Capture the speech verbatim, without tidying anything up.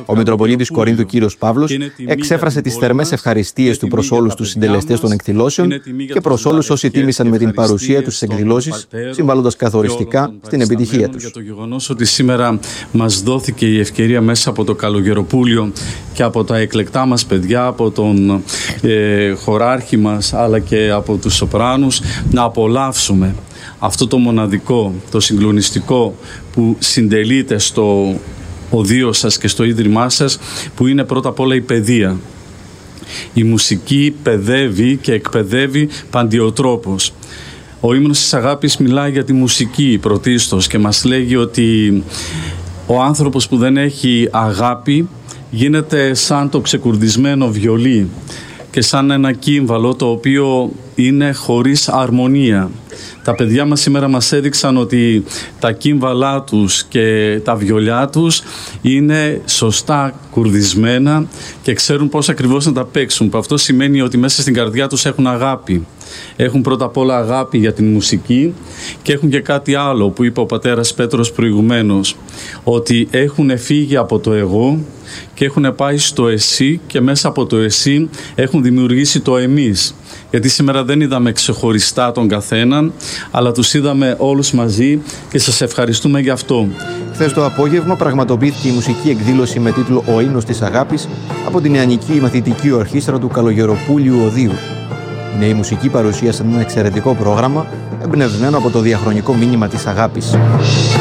Ο Μητροπολίτης Κορίνθου κύριος Παύλος εξέφρασε τις θερμές ευχαριστίες του προς όλους τους συντελεστές των εκδηλώσεων και προς όλους όσοι τίμησαν με την παρουσία τους στις εκδηλώσεις, συμβάλλοντας καθοριστικά στην επιτυχία τους. Για το γεγονός ότι σήμερα μας δόθηκε η ευκαιρία μέσα από το Καλογεροπούλιο και από τα εκλεκτά μας παιδιά, από τον ε, χωράρχη μας αλλά και από τους σοπράνους να απολαύσουμε αυτό το μοναδικό, το συγκλονιστικό που συντελείται στο οδείο σας και στο ίδρυμά σας, που είναι πρώτα απ' όλα η παιδεία. Η μουσική παιδεύει και εκπαιδεύει παντιοτρόπως. Ο ύμνος της αγάπης μιλάει για τη μουσική πρωτίστως και μας λέγει ότι ο άνθρωπος που δεν έχει αγάπη γίνεται σαν το ξεκουρδισμένο βιολί και σαν ένα κύμβαλο το οποίο είναι χωρίς αρμονία. Τα παιδιά μας σήμερα μας έδειξαν ότι τα κύμβαλά τους και τα βιολιά τους είναι σωστά κουρδισμένα και ξέρουν πώς ακριβώς να τα παίξουν. Αυτό σημαίνει ότι μέσα στην καρδιά τους έχουν αγάπη. Έχουν πρώτα απ' όλα αγάπη για την μουσική και έχουν και κάτι άλλο που είπε ο πατέρας Πέτρος προηγουμένως, ότι έχουν φύγει από το εγώ και έχουν πάει στο εσύ και μέσα από το εσύ έχουν δημιουργήσει το εμείς. Γιατί σήμερα δεν είδαμε ξεχωριστά τον καθέναν, αλλά τους είδαμε όλους μαζί και σας ευχαριστούμε γι' αυτό. Χθες το απόγευμα πραγματοποιήθηκε η μουσική εκδήλωση με τίτλο «Ο ύμνος της αγάπης» από την Νεανική Μαθητική Ορχήστρα του Καλογεροπούλιου Οδείου. Η νέη μουσική παρουσίασε ένα εξαιρετικό πρόγραμμα εμπνευσμένο από το διαχρονικό μήνυμα της αγάπης.